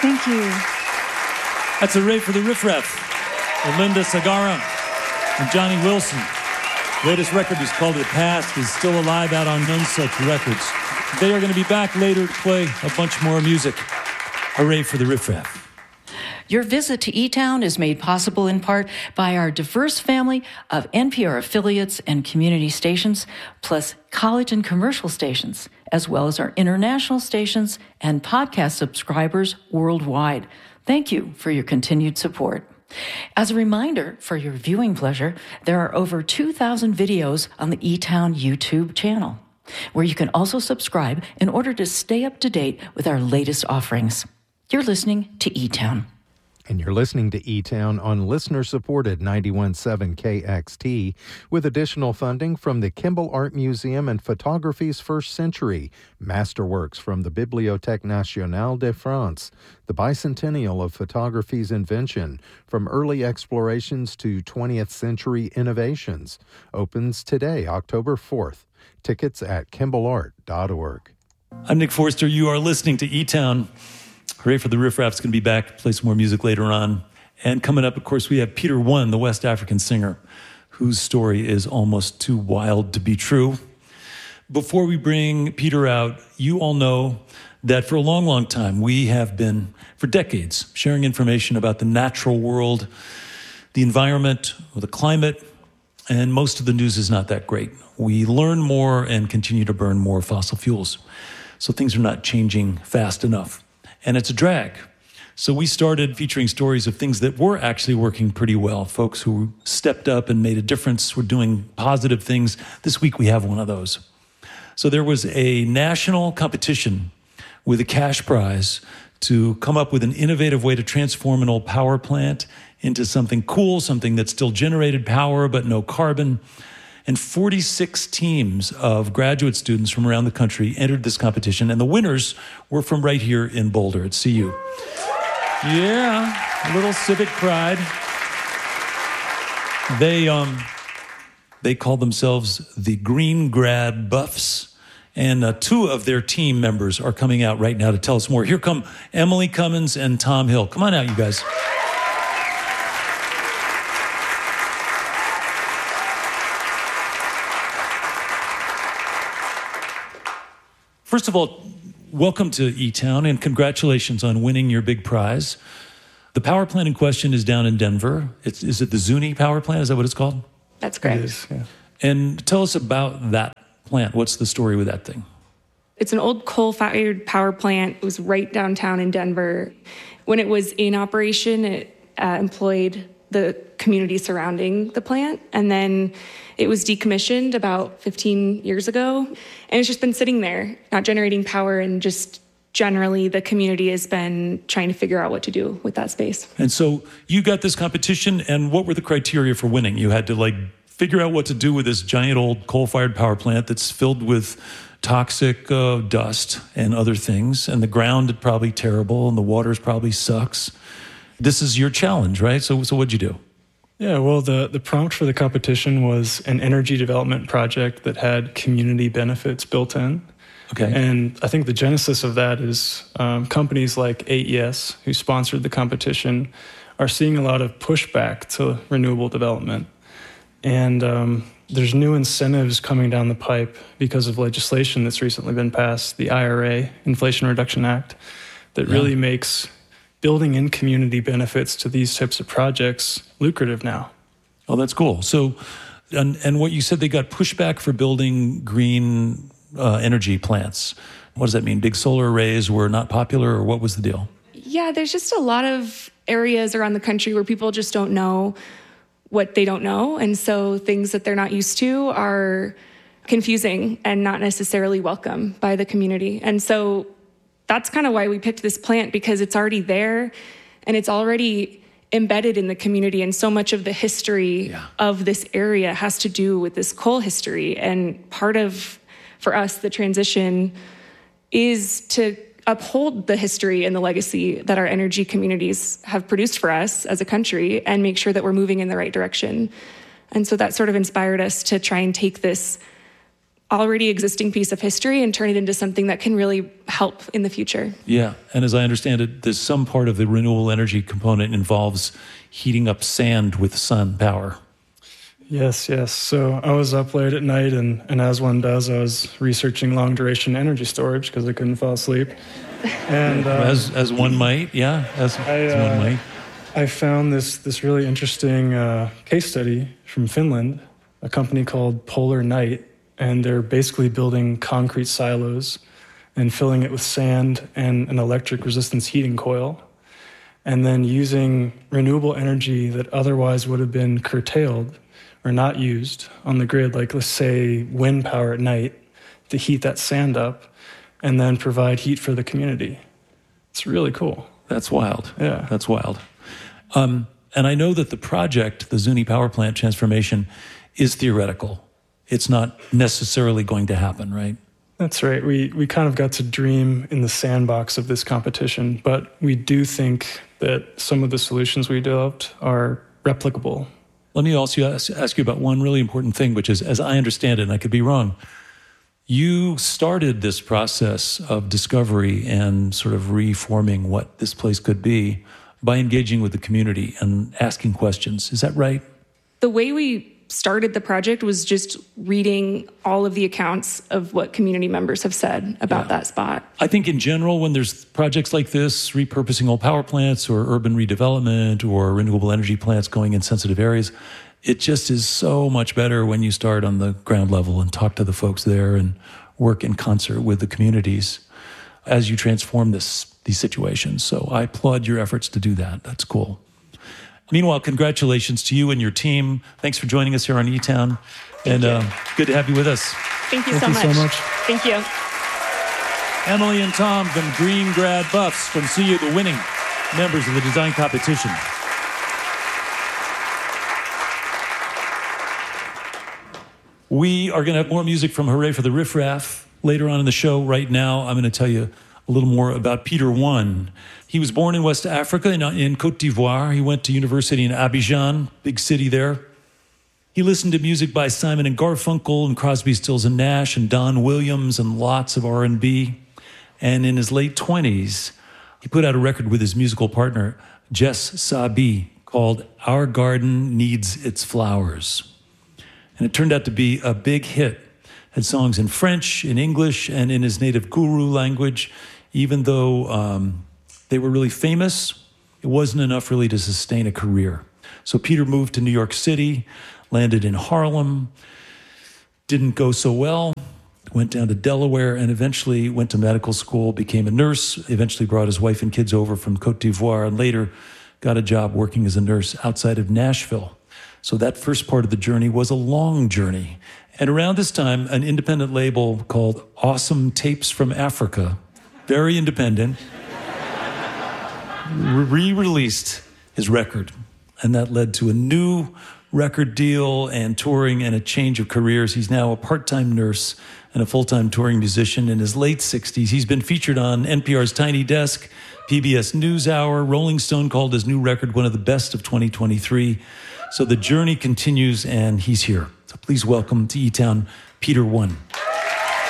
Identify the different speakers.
Speaker 1: Thank you.
Speaker 2: That's a rave for the Riff Raff. Linda Segarra and Johnny Wilson. Latest record is called The Past, is still alive out on None Such Records. They are going to be back later to play a bunch more music. A rave for the Riff Raff.
Speaker 3: Your visit to E-Town is made possible in part by our diverse family of NPR affiliates and community stations, plus college and commercial stations, as well as our international stations and podcast subscribers worldwide. Thank you for your continued support. As a reminder, for your viewing pleasure, there are over 2,000 videos on the E-Town YouTube channel, where you can also subscribe in order to stay up to date with our latest offerings. You're listening to E-Town.
Speaker 4: And you're listening to E-Town on listener-supported 91.7 KXT with additional funding from the Kimball Art Museum and Photography's First Century, Masterworks from the Bibliothèque Nationale de France, the bicentennial of photography's invention, from early explorations to 20th century innovations. Opens today, October 4th. Tickets at kimballart.org.
Speaker 2: I'm Nick Forster. You are listening to E-Town. Hooray for the Riff Raff's going to be back, play some more music later on. And coming up, of course, we have Peter One, the West African singer, whose story is almost too wild to be true. Before we bring Peter out, you all know that for a long, long time, we have been, for decades, sharing information about the natural world, the environment, the climate, and most of the news is not that great. We learn more and continue to burn more fossil fuels. So things are not changing fast enough. And it's a drag. So we started featuring stories of things that were actually working pretty well. Folks who stepped up and made a difference, were doing positive things. This week we have one of those. So there was a national competition with a cash prize to come up with an innovative way to transform an old power plant into something cool, something that still generated power but no carbon. And 46 teams of graduate students from around the country entered this competition, and the winners were from right here in Boulder at CU. Yeah, a little civic pride. They call themselves the Green Grad Buffs, and two of their team members are coming out right now to tell us more. Here come Emily Cummins and Tom Hill. Come on out, you guys. First of all, welcome to E-Town and congratulations on winning your big prize. The power plant in question is down in Denver. Is it the Zuni power plant? Is that what it's called?
Speaker 5: That's correct.
Speaker 4: It is, yeah.
Speaker 2: And tell us about that plant. What's the story with that thing?
Speaker 5: It's an old coal-fired power plant. It was right downtown in Denver. When it was in operation, it employed the community surrounding the plant. And then it was decommissioned about 15 years ago. And it's just been sitting there, not generating power, and just generally the community has been trying to figure out what to do with that space.
Speaker 2: And so you got this competition, and what were the criteria for winning? You had to figure out what to do with this giant old coal-fired power plant that's filled with toxic dust and other things, and the ground is probably terrible, and the water probably sucks. This is your challenge, right? So what'd you do?
Speaker 6: Yeah, well, the prompt for the competition was an energy development project that had community benefits built in.
Speaker 2: Okay.
Speaker 6: And I think the genesis of that is companies like AES, who sponsored the competition, are seeing a lot of pushback to renewable development. And there's new incentives coming down the pipe because of legislation that's recently been passed, the IRA, Inflation Reduction Act, that really makes building in community benefits to these types of projects lucrative now.
Speaker 2: Oh, that's cool. So, and what you said, they got pushback for building green energy plants. What does that mean? Big solar arrays were not popular, or what was the deal?
Speaker 5: Yeah, there's just a lot of areas around the country where people just don't know what they don't know. And so things that they're not used to are confusing and not necessarily welcome by the community. And so that's kind of why we picked this plant, because it's already there and it's already embedded in the community. And so much of the history of this area has to do with this coal history. And part of, for us, the transition is to uphold the history and the legacy that our energy communities have produced for us as a country and make sure that we're moving in the right direction. And so that sort of inspired us to try and take this already existing piece of history and turn it into something that can really help in the future.
Speaker 2: Yeah, and as I understand it, there's some part of the renewable energy component involves heating up sand with sun power.
Speaker 6: Yes. So I was up late at night, and as one does, I was researching long-duration energy storage because I couldn't fall asleep. And
Speaker 2: as one might, as one might.
Speaker 6: I found this really interesting case study from Finland, a company called Polar Night, and they're basically building concrete silos and filling it with sand and an electric resistance heating coil, and then using renewable energy that otherwise would have been curtailed or not used on the grid, like let's say wind power at night, to heat that sand up and then provide heat for the community. It's really cool.
Speaker 2: That's wild.
Speaker 6: Yeah.
Speaker 2: That's wild. And I know that the project, the Zuni power plant transformation, is theoretical. It's not necessarily going to happen, right?
Speaker 6: That's right. We kind of got to dream in the sandbox of this competition, but we do think that some of the solutions we developed are replicable.
Speaker 2: Let me also ask you about one really important thing, which is, as I understand it, and I could be wrong, you started this process of discovery and sort of reforming what this place could be by engaging with the community and asking questions. Is that right?
Speaker 5: The way we started the project was just reading all of the accounts of what community members have said about that spot.
Speaker 2: I think in general, when there's projects like this, repurposing old power plants or urban redevelopment or renewable energy plants going in sensitive areas, it just is so much better when you start on the ground level and talk to the folks there and work in concert with the communities as you transform these situations. So I applaud your efforts to do that. That's cool. Meanwhile, congratulations to you and your team. Thanks for joining us here on E-Town. And good to have you with us.
Speaker 5: Thank you so much. Thank you.
Speaker 2: Emily and Tom from Green Grad Buffs from CU, the winning members of the design competition. We are going to have more music from Hooray for the Riff Raff later on in the show. Right now, I'm going to tell you a little more about Peter One. He was born in West Africa, in Côte d'Ivoire. He went to university in Abidjan, big city there. He listened to music by Simon and Garfunkel and Crosby, Stills and Nash and Don Williams and lots of R&B. And in his late 20s, he put out a record with his musical partner, Jess Sabi, called Our Garden Needs Its Flowers. And it turned out to be a big hit. Had songs in French, in English, and in his native Guru language. Even though they were really famous, it wasn't enough really to sustain a career. So Peter moved to New York City, landed in Harlem, didn't go so well, went down to Delaware, and eventually went to medical school, became a nurse, eventually brought his wife and kids over from Côte d'Ivoire, and later got a job working as a nurse outside of Nashville. So that first part of the journey was a long journey. And around this time, an independent label called Awesome Tapes from Africa, very independent, re-released his record. And that led to a new record deal and touring and a change of careers. He's now a part-time nurse and a full-time touring musician. In his late 60s, he's been featured on NPR's Tiny Desk, PBS NewsHour. Rolling Stone called his new record one of the best of 2023. So the journey continues, and he's here. So please welcome to E-Town, Peter One.